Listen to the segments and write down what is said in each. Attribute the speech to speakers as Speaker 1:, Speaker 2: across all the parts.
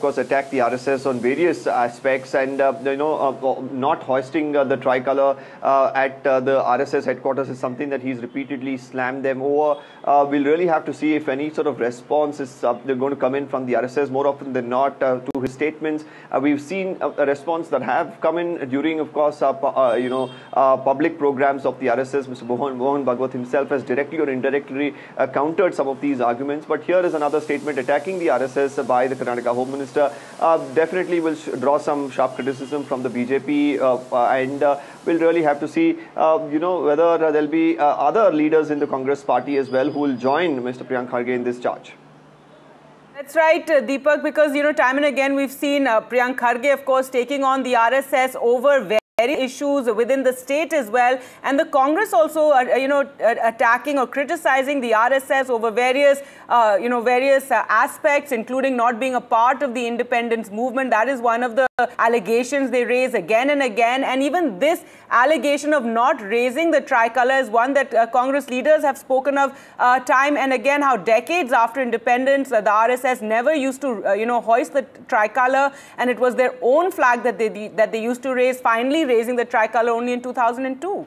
Speaker 1: course, attacked the RSS on various aspects, and not hoisting the tricolour at the RSS headquarters is something that he's repeatedly slammed them over. We'll really have to see if any sort of response is they're going to come in from the RSS. More often than not, to his statements, we've seen a response that have come in during, of course, public programs of the RSS. Mr. Mohan Bhagwat himself has directly or indirectly countered some of these arguments. But here is another statement attacking the RSS by the Karnataka Home Minister. Definitely will draw some sharp criticism from the BJP, and we'll really have to see, whether there'll be other leaders in the Congress party as well who will join Mr. Priyank Kharge in this charge.
Speaker 2: That's right, Deepak, because, time and again we've seen Priyank Kharge, of course, taking on the RSS over various issues within the state as well, and the Congress also attacking or criticizing the RSS over various aspects, including not being a part of the independence movement. That is one of the allegations they raise again and again, and even this allegation of not raising the tricolour is one that Congress leaders have spoken of time and again, how decades after independence the RSS never used to hoist the tricolour, and it was their own flag that they used to raise, finally raising the tricolour only in 2002.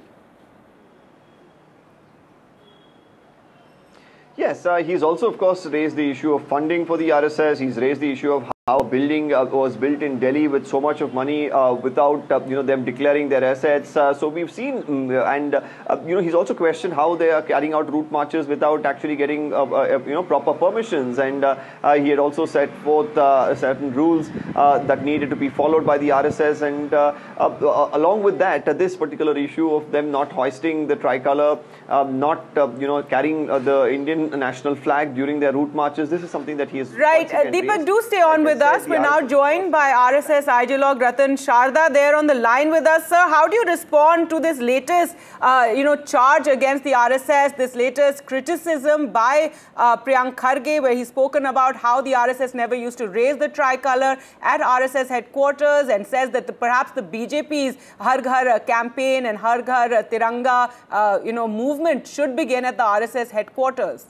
Speaker 1: Yes, he's also, of course, raised the issue of funding for the RSS. He's raised the issue of how a building was built in Delhi with so much of money without them declaring their assets. So we've seen, and he's also questioned how they are carrying out route marches without actually getting proper permissions. And he had also set forth certain rules that needed to be followed by the RSS. And along with that, this particular issue of them not hoisting the tricolour, not carrying the Indian national flag during their route marches, this is something that he is
Speaker 2: right. Deepak, do stay on with us. We're now joined by RSS ideologue Ratan Sharda there on the line with us. Sir, how do you respond to this latest, charge against the RSS, this latest criticism by Priyank Kharge, where he's spoken about how the RSS never used to raise the tricolour at RSS headquarters, and says that perhaps the BJP's Har Ghar campaign and Har Ghar Tiranga, movement should begin at the RSS headquarters?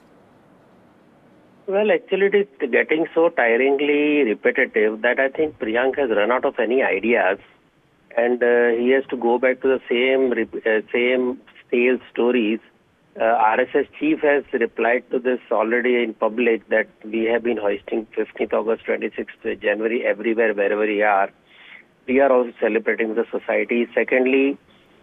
Speaker 3: Well, actually, it is getting so tiringly repetitive that I think Priyank has run out of any ideas, and he has to go back to the same stale stories. RSS chief has replied to this already in public that we have been hoisting 15th August, 26th January everywhere, wherever we are. We are also celebrating the society. Secondly,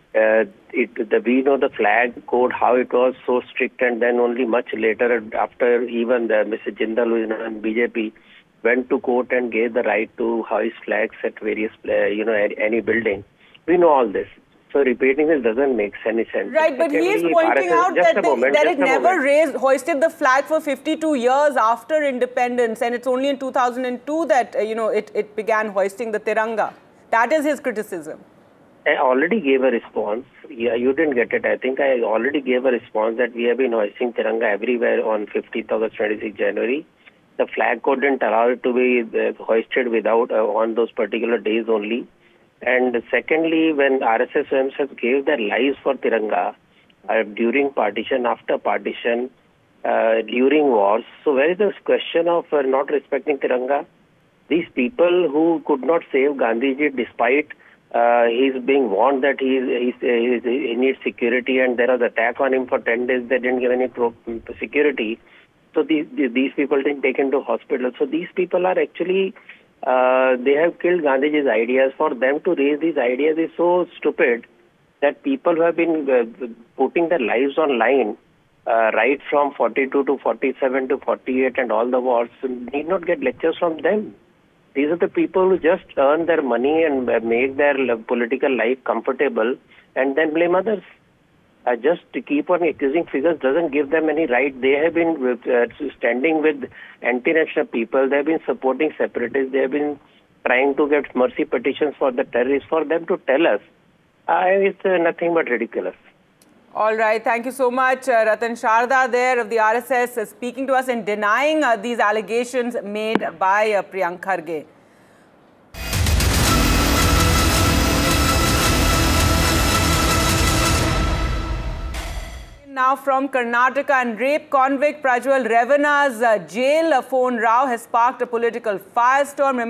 Speaker 3: we know the flag code, how it was so strict, and then only much later, after even Mr. Jindal, who is in BJP, went to court and gave the right to hoist flags at various, any building. We know all this. So repeating this doesn't make any sense.
Speaker 2: Right, but he is pointing out that it never hoisted the flag for 52 years after independence, and it's only in 2002 that, it began hoisting the Tiranga. That is his criticism.
Speaker 3: I already gave a response. Yeah, you didn't get it. I think I already gave a response that we have been hoisting Tiranga everywhere on 15th August, 26th January. The flag code didn't allow it to be hoisted without on those particular days only. And secondly, when RSS themselves gave their lives for Tiranga during partition, after partition, during wars, so where is this question of not respecting Tiranga? These people who could not save Gandhiji despite he's being warned that he needs security, and there was attack on him for 10 days. They didn't give any security. So these people didn't take him to hospital. So these people are actually, they have killed Gandhiji's ideas. For them to raise these ideas is so stupid that people who have been putting their lives on line, right from 42 to 47 to 48 and all the wars, need not get lectures from them. These are the people who just earn their money and make their political life comfortable and then blame others. Just to keep on accusing figures doesn't give them any right. They have been standing with anti-national people. They have been supporting separatists. They have been trying to get mercy petitions for the terrorists. For them to tell us, it's nothing but ridiculous.
Speaker 2: All right. Thank you so much. Ratan Sharda there of the RSS speaking to us and denying these allegations made by Priyank Kharge. Now from Karnataka, and rape convict Prajwal Revana's jail phone row has sparked a political firestorm.